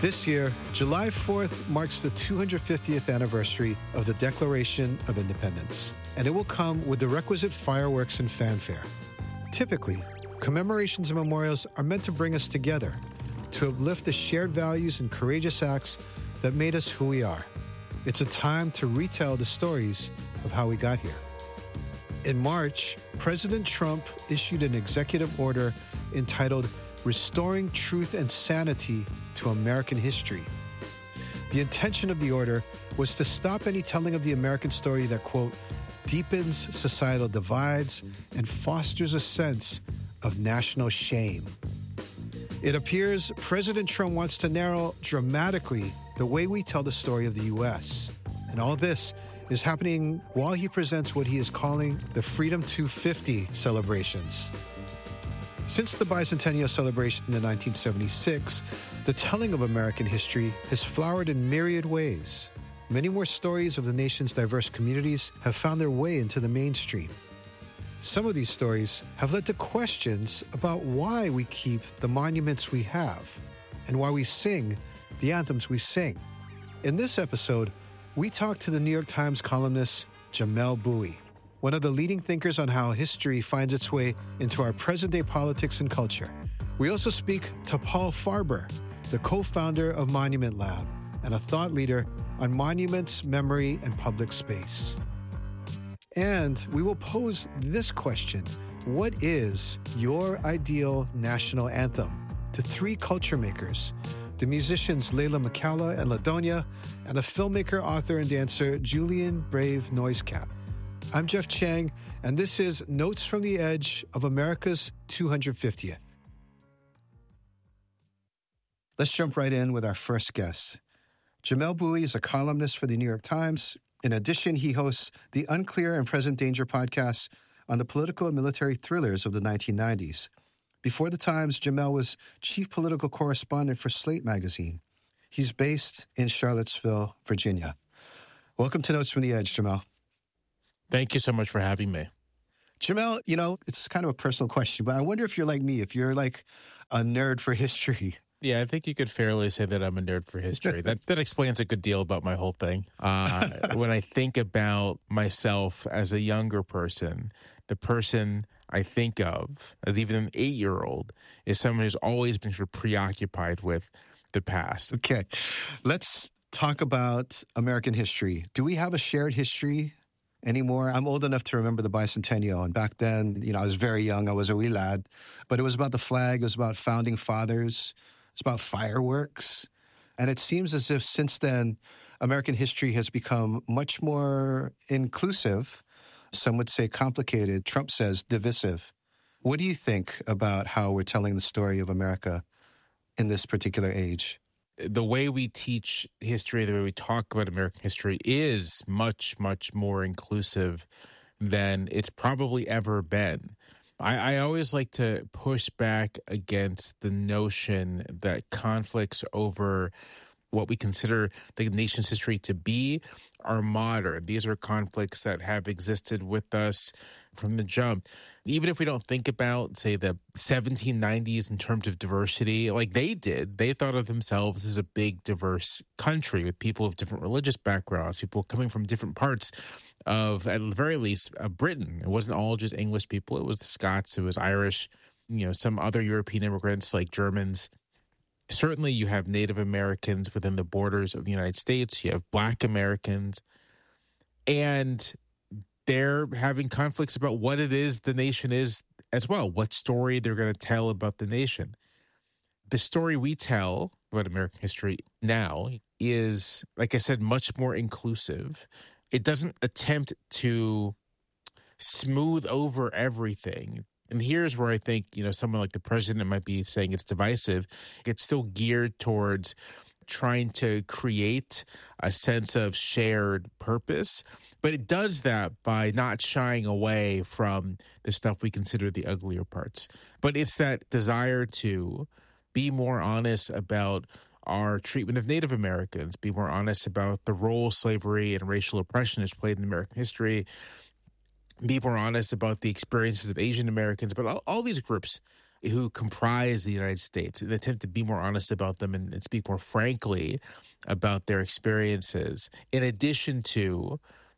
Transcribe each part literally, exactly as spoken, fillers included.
This year, July fourth marks the two hundred fiftieth anniversary of the Declaration of Independence, and it will come with the requisite fireworks and fanfare. Typically, commemorations and memorials are meant to bring us together, to uplift the shared values and courageous acts that made us who we are. It's a time to retell the stories of how we got here. In March, President Trump issued an executive order entitled Restoring Truth and Sanity to American History. The intention of the order was to stop any telling of the American story that, quote, deepens societal divides and fosters a sense of national shame. It appears President Trump wants to narrow dramatically the way we tell the story of the U S. And all this is happening while he presents what he is calling the Freedom two fifty celebrations. Since the bicentennial celebration in nineteen seventy-six, the telling of American history has flowered in myriad ways. Many more stories of the nation's diverse communities have found their way into the mainstream. Some of these stories have led to questions about why we keep the monuments we have and why we sing the anthems we sing. In this episode, we talk to the New York Times columnist Jamelle Bouie, one of the leading thinkers on how history finds its way into our present-day politics and culture. We also speak to Paul Farber, the co-founder of Monument Lab and a thought leader on monuments, memory, and public space. And we will pose this question: what is your ideal national anthem? To three culture makers, the musicians Layla McCalla and LaDonia, and the filmmaker, author, and dancer Julian Brave Noisecap. I'm Jeff Chang, and this is Notes from the Edge of America's two hundred fiftieth. Let's jump right in with our first guest. Jamelle Bouie is a columnist for the New York Times. In addition, he hosts the Unclear and Present Danger podcasts on the political and military thrillers of the nineteen nineties. Before the Times, Jamelle was chief political correspondent for Slate magazine. He's based in Charlottesville, Virginia. Welcome to Notes from the Edge, Jamelle. Thank you so much for having me. Jamelle, you know, it's kind of a personal question, but I wonder if you're like me, if you're like a nerd for history. Yeah, I think you could fairly say that I'm a nerd for history. that that explains a good deal about my whole thing. Uh, when I think about myself as a younger person, the person I think of as even an eight-year-old is someone who's always been sort of preoccupied with the past. Okay, let's talk about American history. Do we have a shared history anymore? I'm old enough to remember the bicentennial, and back then, you know, I was very young. I was a wee lad, but it was about the flag. It was about founding fathers. It's about fireworks. And it seems as if since then, American history has become much more inclusive. Some would say complicated. Trump says divisive. What do you think about how we're telling the story of America in this particular age? The way we teach history, the way we talk about American history is much, much more inclusive than it's probably ever been. I, I always like to push back against the notion that conflicts over what we consider the nation's history to be are modern. These are conflicts that have existed with us from the jump. Even if we don't think about, say, the seventeen nineties in terms of diversity, like they did, they thought of themselves as a big, diverse country with people of different religious backgrounds, people coming from different parts of, at the very least, uh, Britain. It wasn't all just English people. It was the Scots, it was Irish, you know, some other European immigrants like Germans. Certainly you have Native Americans within the borders of the United States. You have Black Americans. And they're having conflicts about what it is the nation is as well, what story they're going to tell about the nation. The story we tell about American history now is, like I said, much more inclusive. It doesn't attempt to smooth over everything. And here's where I think, you know, someone like the president might be saying it's divisive. It's still geared towards trying to create a sense of shared purpose. But it does that by not shying away from the stuff we consider the uglier parts. But it's that desire to be more honest about our treatment of Native Americans, be more honest about the role slavery and racial oppression has played in American history, be more honest about the experiences of Asian Americans, but all, all these groups. who comprise the United States. They attempt to be more honest about them and, and speak more frankly about their experiences, in addition to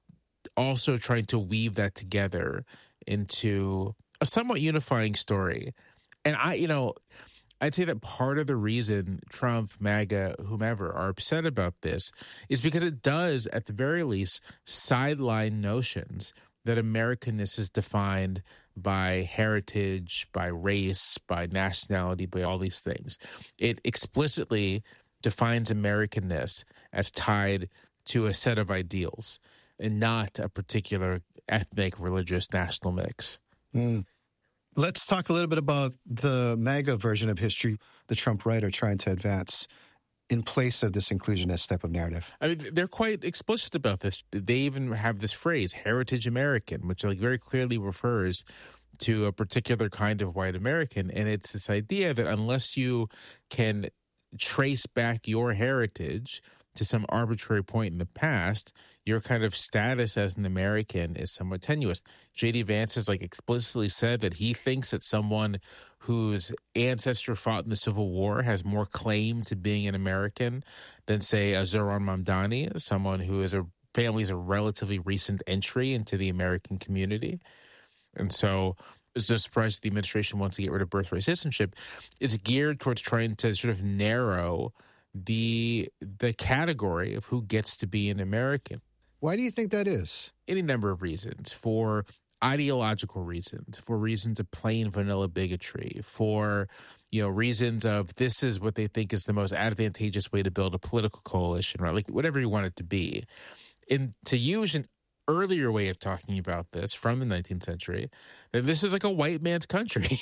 also trying to weave that together into a somewhat unifying story. And I, you know, I'd say that part of the reason Trump, MAGA, whomever are upset about this is because it does, at the very least, sideline notions that Americanness is defined by heritage, by race, by nationality, by all these things. It explicitly defines Americanness as tied to a set of ideals and not a particular ethnic, religious, national mix. Mm. Let's talk a little bit about the MAGA version of history the Trump right are trying to advance in place of this inclusionist type of narrative. I mean, they're quite explicit about this. They even have this phrase, heritage American, which like very clearly refers to a particular kind of white American. And it's this idea that unless you can trace back your heritage to some arbitrary point in the past, your kind of status as an American is somewhat tenuous. J D. Vance has like explicitly said that he thinks that someone whose ancestor fought in the Civil War has more claim to being an American than, say, a Zohran Mamdani, someone who is a family is a relatively recent entry into the American community. And so it's no surprise that the administration wants to get rid of birthright citizenship. It's geared towards trying to sort of narrow the the category of who gets to be an American. Why do you think that is? Any number of reasons. For ideological reasons, for reasons of plain vanilla bigotry, for, you know, reasons of this is what they think is the most advantageous way to build a political coalition, right? Like whatever you want it to be. And to use an earlier way of talking about this from the nineteenth century, that this is like a white man's country,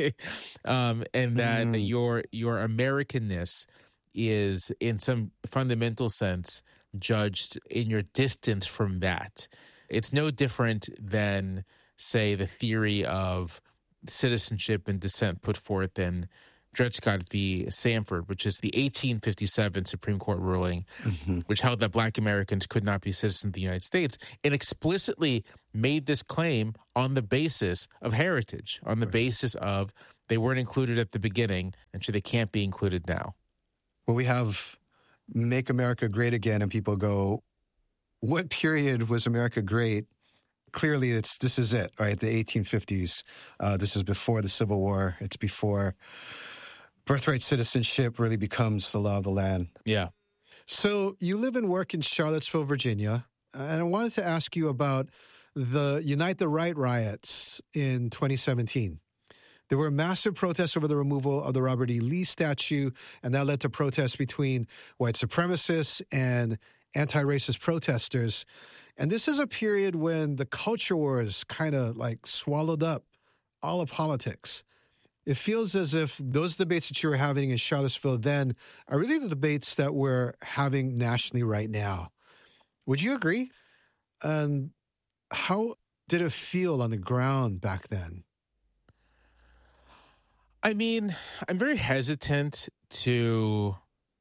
um, and that mm. your your Americanness is in some fundamental sense judged in your distance from that. It's no different than, say, the theory of citizenship and descent put forth in Dred Scott v. Sanford, which is the eighteen fifty-seven Supreme Court ruling, mm-hmm. which held that Black Americans could not be citizens of the United States, and explicitly made this claim on the basis of heritage, on the right. basis of they weren't included at the beginning, and so they can't be included now. Well, we have Make America Great Again, and people go, what period was America great? Clearly, it's this is it, right? The eighteen fifties. Uh, this is before the Civil War. It's before birthright citizenship really becomes the law of the land. Yeah. So you live and work in Charlottesville, Virginia, and I wanted to ask you about the Unite the Right riots in twenty seventeen. There were massive protests over the removal of the Robert E. Lee statue, and that led to protests between white supremacists and anti-racist protesters. And this is a period when the culture wars kind of like swallowed up all of politics. It feels as if those debates that you were having in Charlottesville then are really the debates that we're having nationally right now. Would you agree? And how did it feel on the ground back then? I mean, I'm very hesitant to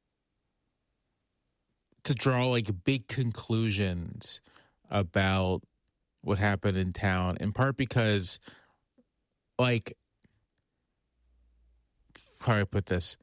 to draw like big conclusions about what happened in town, in part because, like, how do I put this?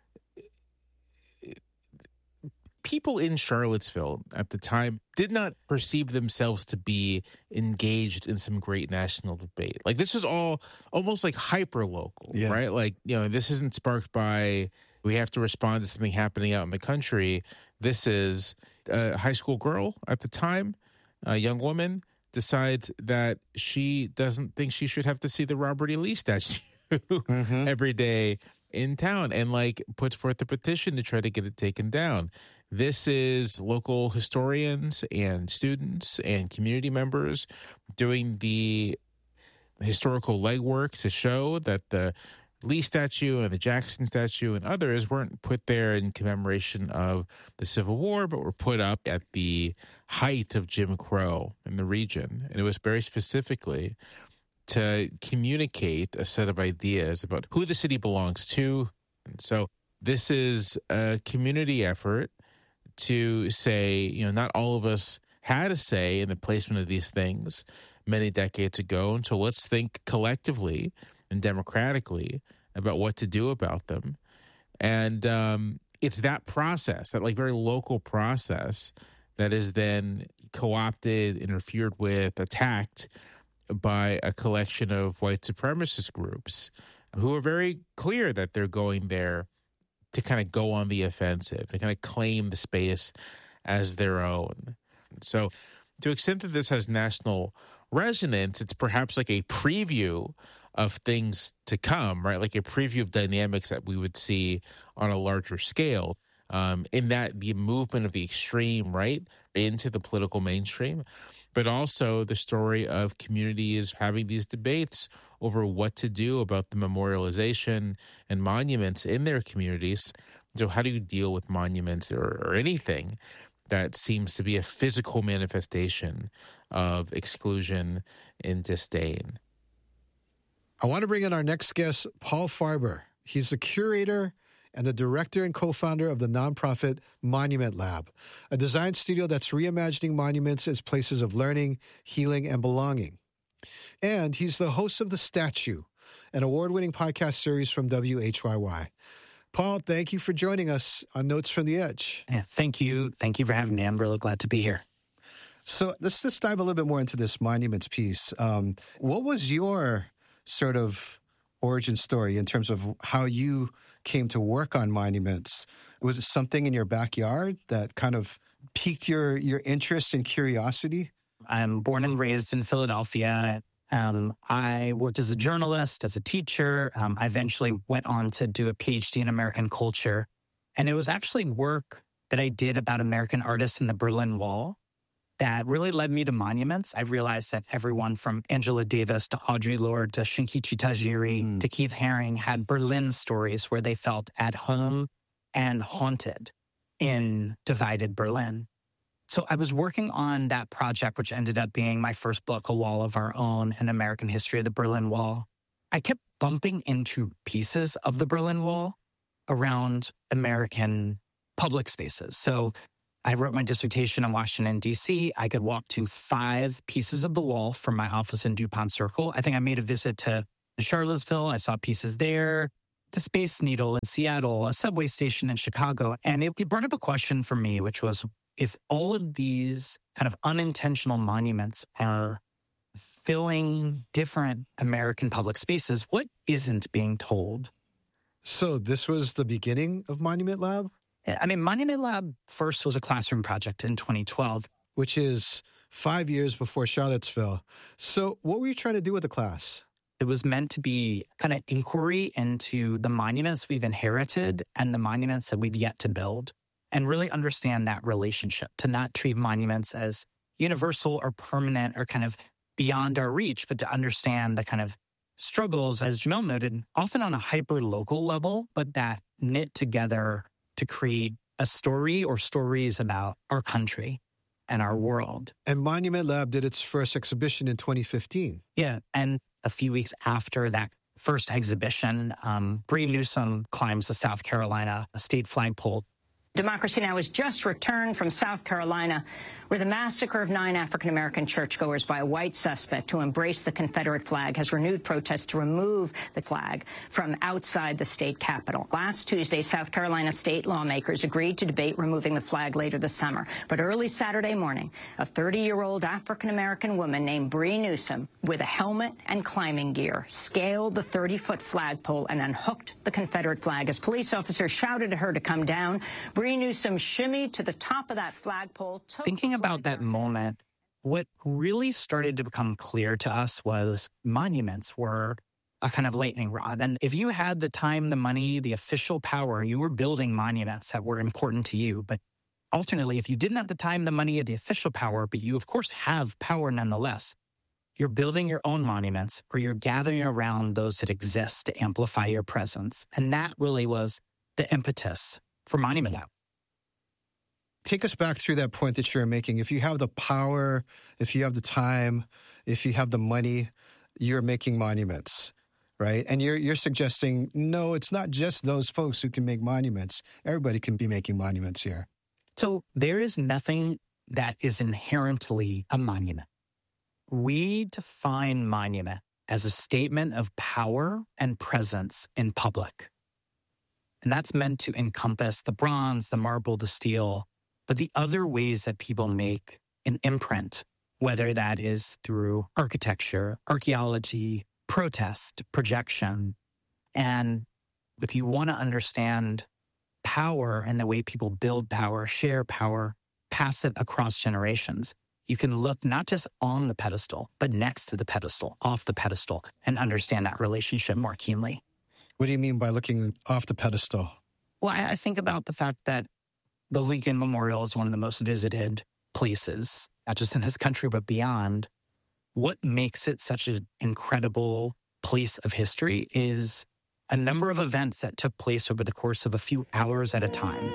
People in Charlottesville at the time did not perceive themselves to be engaged in some great national debate. Like, this is all almost like hyper local, yeah. right? Like, you know, this isn't sparked by we have to respond to something happening out in the country. This is a high school girl at the time, a young woman, decides that she doesn't think she should have to see the Robert E. Lee statue mm-hmm. every day in town, and like puts forth a petition to try to get it taken down. This is local historians and students and community members doing the historical legwork to show that the Lee statue and the Jackson statue and others weren't put there in commemoration of the Civil War, but were put up at the height of Jim Crow in the region. And it was very specifically to communicate a set of ideas about who the city belongs to. And so this is a community effort to say, you know, not all of us had a say in the placement of these things many decades ago, and so let's think collectively and democratically about what to do about them. And um, it's that process, that like very local process, that is then co-opted, interfered with, attacked by a collection of white supremacist groups who are very clear that they're going there to kind of go on the offensive, to kind of claim the space as their own. So to the extent that this has national resonance, it's perhaps like a preview of things to come, right? Like a preview of dynamics that we would see on a larger scale, um, in that the movement of the extreme right into the political mainstream, but also the story of communities having these debates over what to do about the memorialization and monuments in their communities. So how do you deal with monuments or, or anything that seems to be a physical manifestation of exclusion and disdain? I want to bring in our next guest, Paul Farber. He's the curator and the director and co-founder of the nonprofit Monument Lab, a design studio that's reimagining monuments as places of learning, healing, and belonging. And he's the host of The Statue, an award-winning podcast series from W H Y Y. Paul, thank you for joining us on Notes from the Edge. Yeah, thank you. Thank you for having me. I'm really glad to be here. So let's just dive a little bit more into this monuments piece. Um, what was your sort of origin story in terms of how you came to work on monuments? Was it something in your backyard that kind of piqued your, your interest and curiosity? I'm born and raised in Philadelphia. Um, I worked as a journalist, as a teacher. Um, I eventually went on to do a P H D in American culture. And it was actually work that I did about American artists in the Berlin Wall that really led me to monuments. I realized that everyone from Angela Davis to Audre Lorde to Shinkichi Tajiri mm. to Keith Haring had Berlin stories where they felt at home and haunted in divided Berlin. So I was working on that project, which ended up being my first book, A Wall of Our Own, An American History of the Berlin Wall. I kept bumping into pieces of the Berlin Wall around American public spaces. So I wrote my dissertation in Washington, D C. I could walk to five pieces of the wall from my office in DuPont Circle. I think I made a visit to Charlottesville. I saw pieces there, the Space Needle in Seattle, a subway station in Chicago. And it, it brought up a question for me, which was, if all of these kind of unintentional monuments are filling different American public spaces, what isn't being told? So this was the beginning of Monument Lab? I mean, Monument Lab first was a classroom project in twenty twelve. Which is five years before Charlottesville. So what were you trying to do with the class? It was meant to be kind of inquiry into the monuments we've inherited and the monuments that we've yet to build, and really understand that relationship, to not treat monuments as universal or permanent or kind of beyond our reach, but to understand the kind of struggles, as Jamil noted, often on a hyper-local level, but that knit together to create a story or stories about our country and our world. And Monument Lab did its first exhibition in twenty fifteen. Yeah, and a few weeks after that first exhibition, um, Bree Newsome climbs the South Carolina state flagpole. Democracy Now! Has just returned from South Carolina, where the massacre of nine African-American churchgoers by a white suspect who embraced the Confederate flag has renewed protests to remove the flag from outside the state capitol. Last Tuesday, South Carolina state lawmakers agreed to debate removing the flag later this summer. But early Saturday morning, a thirty-year-old African-American woman named Bree Newsome, with a helmet and climbing gear, scaled the thirty-foot flagpole and unhooked the Confederate flag. As police officers shouted at her to come down, Bree Newsome shimmied to the top of that flagpole. Thinking about that moment, what really started to become clear to us was monuments were a kind of lightning rod. And if you had the time, the money, the official power, you were building monuments that were important to you. But alternately, if you didn't have the time, the money, or the official power, but you, of course, have power nonetheless, you're building your own monuments, or you're gathering around those that exist to amplify your presence. And that really was the impetus for Monument Lab. Take us back through that point that you're making. If you have the power, if you have the time, if you have the money, you're making monuments, right? And you're you're suggesting, no, it's not just those folks who can make monuments. Everybody can be making monuments here. So there is nothing that is inherently a monument. We define monument as a statement of power and presence in public. And that's meant to encompass the bronze, the marble, the steel, but the other ways that people make an imprint, whether that is through architecture, archaeology, protest, projection. And if you want to understand power and the way people build power, share power, pass it across generations, you can look not just on the pedestal, but next to the pedestal, off the pedestal, and understand that relationship more keenly. What do you mean by looking off the pedestal? Well, I, I think about the fact that the Lincoln Memorial is one of the most visited places, not just in this country, but beyond. What makes it such an incredible place of history is a number of events that took place over the course of a few hours at a time.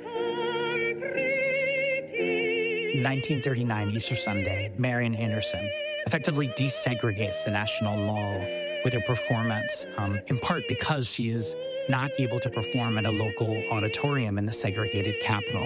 nineteen thirty-nine, Easter Sunday, Marian Anderson effectively desegregates the National Mall with her performance, um, in part because she is not able to perform at a local auditorium in the segregated capital.